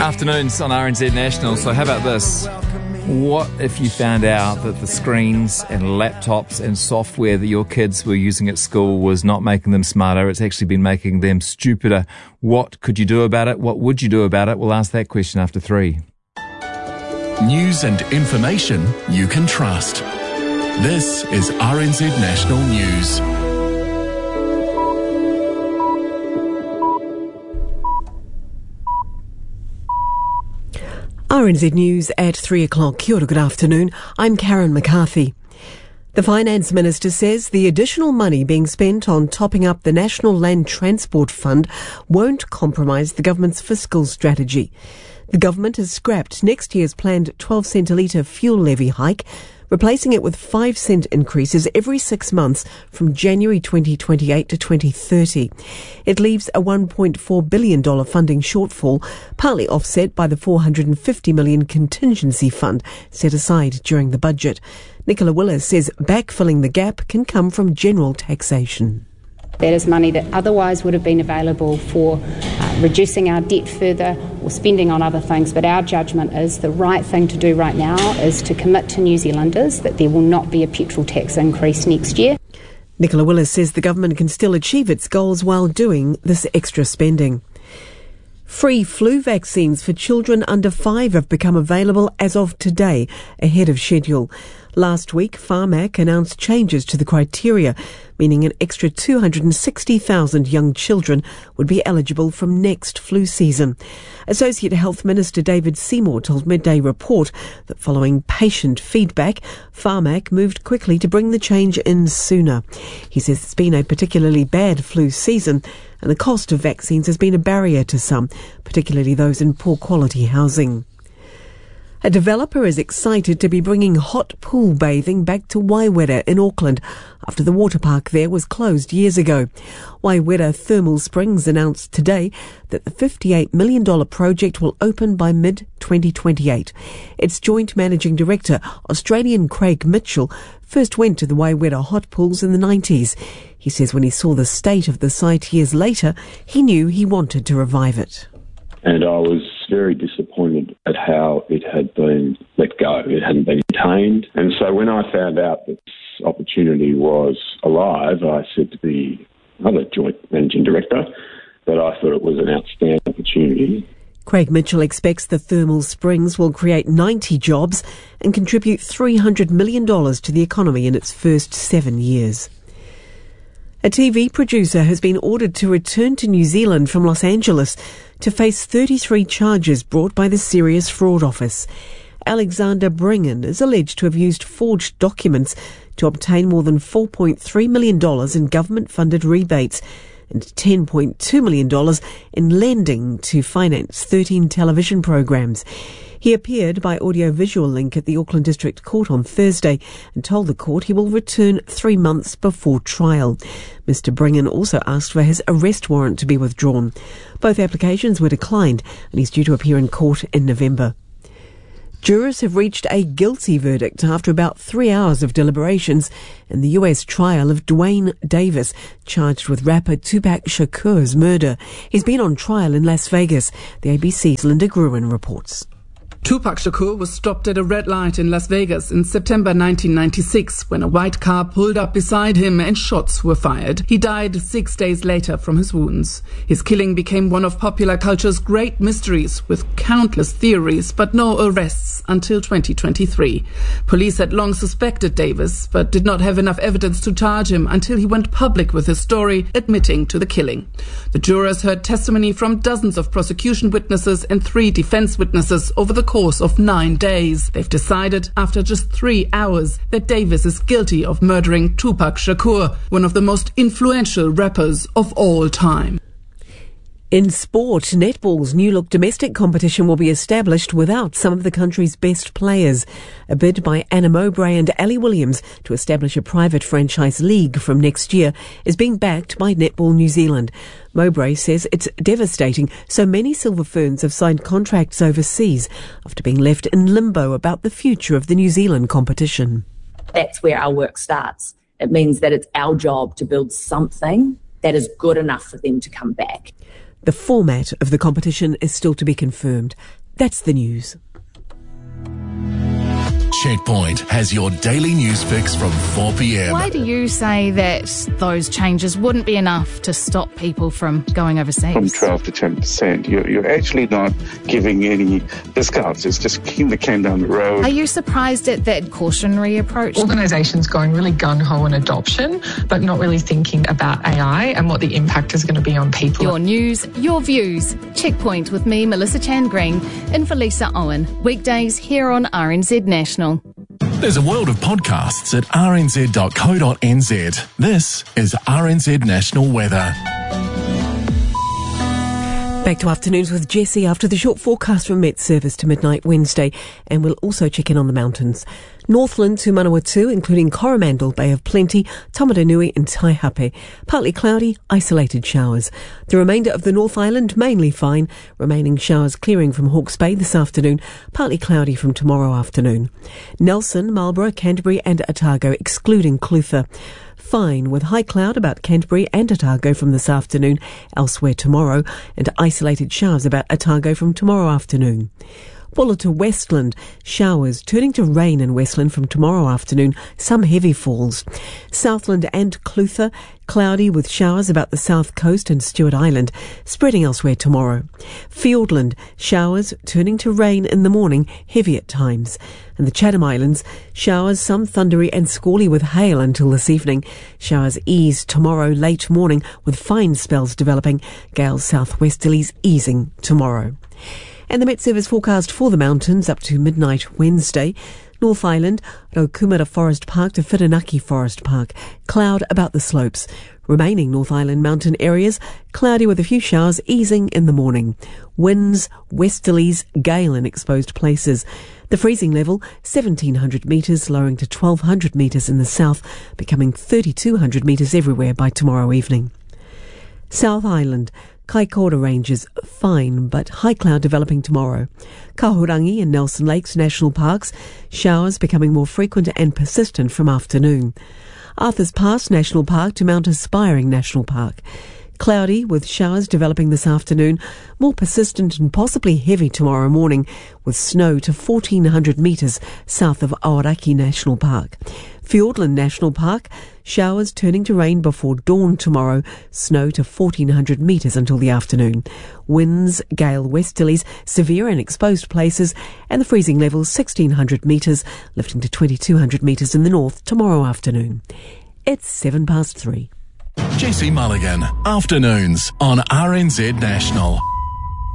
Afternoons on RNZ National. So how about this? What if you found out that the screens and laptops and software that your kids were using at school was not making them smarter, it's actually been making them stupider? What could you do about it? What would you do about it? We'll ask that question after 3. News and information you can trust. This is RNZ National News. RNZ News at 3 o'clock. Kia ora, good afternoon. I'm Karen McCarthy. The Finance Minister says the additional money being spent on topping up the National Land Transport Fund won't compromise the government's fiscal strategy. The government has scrapped next year's planned 12-cent a litre fuel levy hike, replacing it with 5-cent increases every 6 months from January 2028 to 2030. It leaves a $1.4 billion funding shortfall, partly offset by the $450 million contingency fund set aside during the budget. Nicola Willis says backfilling the gap can come from general taxation. That is money that otherwise would have been available for reducing our debt further or spending on other things, but our judgment is the right thing to do right now is to commit to New Zealanders that there will not be a petrol tax increase next year. Nicola Willis says the government can still achieve its goals while doing this extra spending. Free flu vaccines for children under 5 have become available as of today, ahead of schedule. Last week, Pharmac announced changes to the criteria, meaning an extra 260,000 young children would be eligible from next flu season. Associate Health Minister David Seymour told Midday Report that following patient feedback, Pharmac moved quickly to bring the change in sooner. He says it's been a particularly bad flu season, and the cost of vaccines has been a barrier to some, particularly those in poor quality housing. A developer is excited to be bringing hot pool bathing back to Waiwera in Auckland after the water park there was closed years ago. Waiwera Thermal Springs announced today that the $58 million project will open by mid-2028. Its joint managing director, Australian Craig Mitchell, first went to the Waiwera hot pools in the 90s. He says when he saw the state of the site years later, he knew he wanted to revive it. And I was very disappointed at how it had been let go. It hadn't been maintained. And so when I found out that this opportunity was alive, I said to the other joint managing director that I thought it was an outstanding opportunity. Craig Mitchell expects the thermal springs will create 90 jobs and contribute $300 million to the economy in its first 7 years. A TV producer has been ordered to return to New Zealand from Los Angeles to face 33 charges brought by the Serious Fraud Office. Alexander Bringen is alleged to have used forged documents to obtain more than $4.3 million in government-funded rebates and $10.2 million in lending to finance 13 television programs. He appeared by audio-visual link at the Auckland District Court on Thursday and told the court he will return 3 months before trial. Mr. Bringen also asked for his arrest warrant to be withdrawn. Both applications were declined and he's due to appear in court in November. Jurors have reached a guilty verdict after about 3 hours of deliberations in the US trial of Dwayne Davis, charged with rapper Tupac Shakur's murder. He's been on trial in Las Vegas. The ABC's Linda Gruen reports. Tupac Shakur was stopped at a red light in Las Vegas in September 1996 when a white car pulled up beside him and shots were fired. He died 6 days later from his wounds. His killing became one of popular culture's great mysteries, with countless theories but no arrests until 2023. Police had long suspected Davis but did not have enough evidence to charge him until he went public with his story, admitting to the killing. The jurors heard testimony from dozens of prosecution witnesses and 3 defense witnesses over the course of 9 days. They've decided, after just 3 hours, that Davis is guilty of murdering Tupac Shakur, one of the most influential rappers of all time. In sport, netball's new-look domestic competition will be established without some of the country's best players. A bid by Anna Mowbray and Ali Williams to establish a private franchise league from next year is being backed by Netball New Zealand. Mowbray says it's devastating so many Silver Ferns have signed contracts overseas after being left in limbo about the future of the New Zealand competition. That's where our work starts. It means that it's our job to build something that is good enough for them to come back. The format of the competition is still to be confirmed. That's the news. Checkpoint has your daily news fix from 4 p.m. Why do you say that those changes wouldn't be enough to stop people from going overseas? From 12 to 10%. You're actually not giving any discounts. It's just kicking the can down the road. Are you surprised at that cautionary approach? Organisations going really gung-ho on adoption, but not really thinking about AI and what the impact is going to be on people. Your news, your views. Checkpoint with me, Melissa Chan Green, in for Lisa Owen. Weekdays here on RNZ National. There's a world of podcasts at rnz.co.nz. This is RNZ National Weather. Back to afternoons with Jessie after the short forecast from Met Service to midnight Wednesday, and we'll also check in on the mountains. Northland to Manawatu, including Coromandel, Bay of Plenty, Tamaranui and Taihape. Partly cloudy, isolated showers. The remainder of the North Island mainly fine, remaining showers clearing from Hawke's Bay this afternoon, partly cloudy from tomorrow afternoon. Nelson, Marlborough, Canterbury and Otago, excluding Clutha. Fine, with high cloud about Canterbury and Otago from this afternoon, elsewhere tomorrow, and isolated showers about Otago from tomorrow afternoon. Bulla to Westland, showers turning to rain in Westland from tomorrow afternoon, some heavy falls. Southland and Clutha, cloudy with showers about the south coast and Stewart Island, spreading elsewhere tomorrow. Fiordland, showers turning to rain in the morning, heavy at times. And the Chatham Islands, showers, some thundery and squally with hail until this evening. Showers ease tomorrow late morning with fine spells developing, gales southwesterlies easing tomorrow. And the Met Service forecast for the mountains up to midnight Wednesday. North Island, Rokumara Forest Park to Whirinaki Forest Park. Cloud about the slopes. Remaining North Island mountain areas, cloudy with a few showers easing in the morning. Winds, westerlies, gale in exposed places. The freezing level, 1,700 metres, lowering to 1,200 metres in the south, becoming 3,200 metres everywhere by tomorrow evening. South Island, Kaikoura Ranges, fine, but high cloud developing tomorrow. Kahurangi and Nelson Lakes National Parks, showers becoming more frequent and persistent from afternoon. Arthur's Pass National Park to Mount Aspiring National Park. Cloudy with showers developing this afternoon, more persistent and possibly heavy tomorrow morning, with snow to 1,400 metres south of Aoraki National Park. Fiordland National Park, showers turning to rain before dawn tomorrow, snow to 1,400 metres until the afternoon. Winds, gale westerlies, severe and exposed places, and the freezing level 1,600 metres, lifting to 2,200 metres in the north tomorrow afternoon. It's 3:07. Jessie Mulligan, afternoons on RNZ National.